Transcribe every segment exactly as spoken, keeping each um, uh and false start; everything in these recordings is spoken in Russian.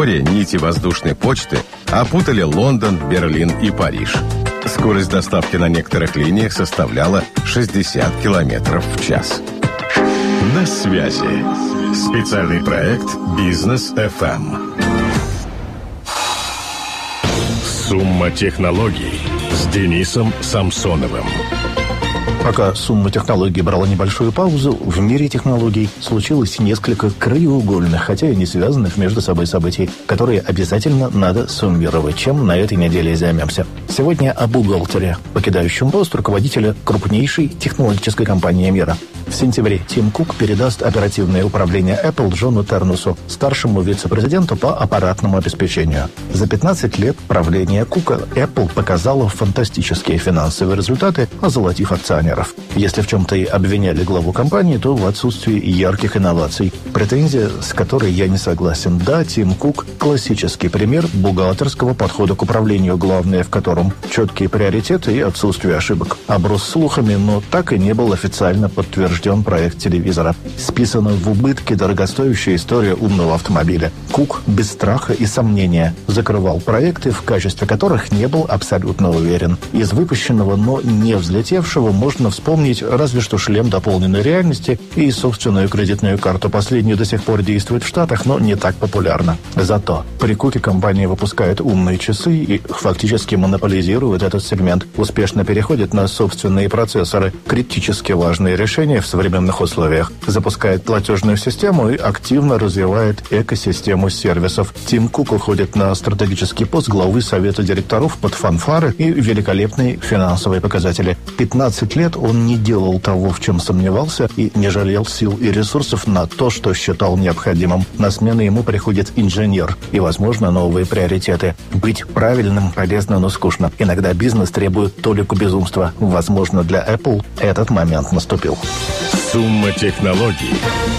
Вскоре нити воздушной почты опутали Лондон, Берлин и Париж. Скорость доставки на некоторых линиях составляла шестьдесят километров в час. На связи. Специальный проект «Бизнес эф эм». Сумма технологий с Денисом Самсоновым. Пока сумма технологий брала небольшую паузу, в мире технологий случилось несколько краеугольных, хотя и не связанных между собой событий, которые обязательно надо суммировать, чем на этой неделе и займемся. Сегодня о бухгалтере, покидающем пост руководителя крупнейшей технологической компании мира. В сентябре Тим Кук передаст оперативное управление Apple Джону Тернусу, старшему вице-президенту по аппаратному обеспечению. За пятнадцать лет правления Кука Apple показала фантастические финансовые результаты, озолотив акционеров. Если в чем-то и обвиняли главу компании, то в отсутствии ярких инноваций. Претензия, с которой я не согласен. Да, Тим Кук – классический пример бухгалтерского подхода к управлению, главное в котором четкие приоритеты и отсутствие ошибок. Оброс слухами, но так и не был официально подтвержден проект телевизора. Списана в убытки дорогостоящая история умного автомобиля. Кук без страха и сомнения закрывал проекты, в качестве которых не был абсолютно уверен. Из выпущенного, но не взлетевшего можно вспомнить разве что шлем дополненной реальности и собственную кредитную карту. Последнюю до сих пор действует в Штатах, но не так популярна. Зато при Куке компания выпускает умные часы и фактически монополизирует этот сегмент. Успешно переходит на собственные процессоры. Критически важные решения в современных условиях. Запускает платежную систему и активно развивает экосистему сервисов. Тим Кук уходит на стратегический пост главы совета директоров под фанфары и великолепные финансовые показатели. пятнадцать лет он не делал того, в чем сомневался, и не жалел сил и ресурсов на то, что считал необходимым. На смену ему приходит инженер и, возможно, новые приоритеты. Быть правильным полезно, но скучно. Иногда бизнес требует толику безумства. Возможно, для Apple этот момент наступил. Сумма технологий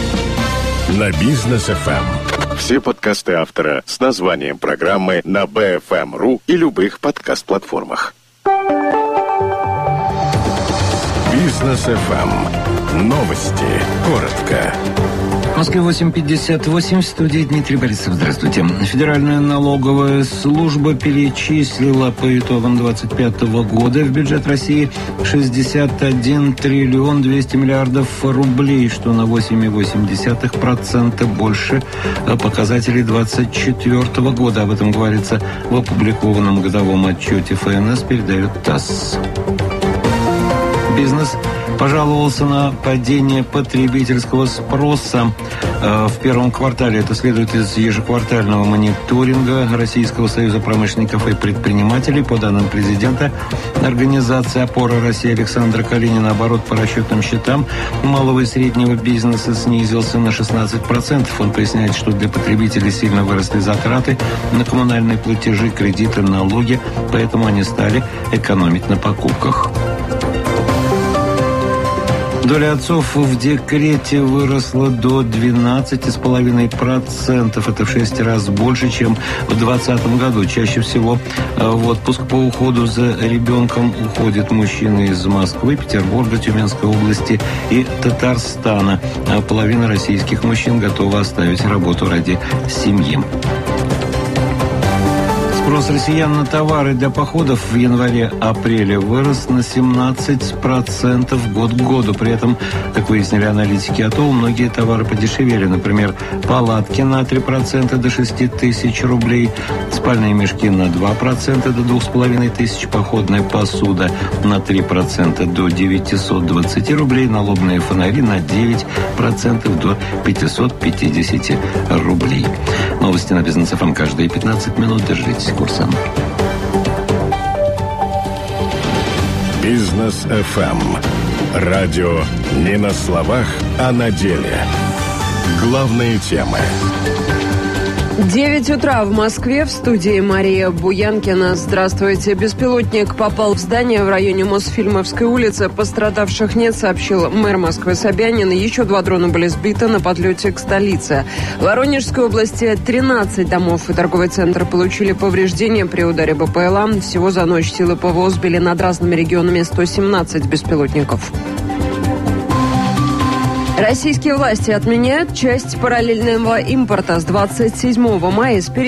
на Бизнес эф эм. Все подкасты автора с названием программы на би эф эм точка ру и любых подкаст-платформах. Бизнес эф эм. Новости. Коротко. В Москве восемь пятьдесят восемь, в студии Дмитрий Борисов. Здравствуйте. Федеральная налоговая служба перечислила по итогам двадцать пятого года в бюджет России шестьдесят один триллион двести миллиардов рублей, что на восемь целых восемь десятых процента больше показателей двадцать четвёртого года. Об этом говорится в опубликованном годовом отчете эф эн эс, передает ТАСС. Бизнес пожаловался на падение потребительского спроса в первом квартале. Это следует из ежеквартального мониторинга Российского союза промышленников и предпринимателей. По данным президента организации «Опора России» Александра Калинина, оборот по расчетным счетам малого и среднего бизнеса снизился на шестнадцать процентов. Он поясняет, что для потребителей сильно выросли затраты на коммунальные платежи, кредиты, налоги, поэтому они стали экономить на покупках. Доля отцов в декрете выросла до двенадцати с половиной процентов. Это в шесть раз больше, чем в двадцатом году. Чаще всего в отпуск по уходу за ребенком уходят мужчины из Москвы, Петербурга, Тюменской области и Татарстана. А половина российских мужчин готова оставить работу ради семьи. Спрос россиян на товары для походов в январе-апреле вырос на семнадцать процентов год к году. При этом, как выяснили аналитики АТО, многие товары подешевели. Например, палатки на три процента до шести тысяч рублей, спальные мешки на два процента до двух с половиной тысяч, походная посуда на три процента до девятисот двадцати рублей, налобные фонари на девять процентов до пятисот пятидесяти рублей. Новости на Бизнес эф эм каждые пятнадцать минут. Держитесь курса. Бизнес эф эм. Радио не на словах, а на деле. Главные темы. девять утра в Москве, в студии Мария Буянкина. Здравствуйте. Беспилотник попал в здание в районе Мосфильмовской улицы. Пострадавших нет, сообщил мэр Москвы Собянин. Еще два дрона были сбиты на подлете к столице. В Воронежской области тринадцать домов и торговый центр получили повреждения при ударе бэ пэ эл а. Всего за ночь силы ПВО сбили над разными регионами сто семнадцать беспилотников. Российские власти отменяют часть параллельного импорта с двадцать седьмого мая. С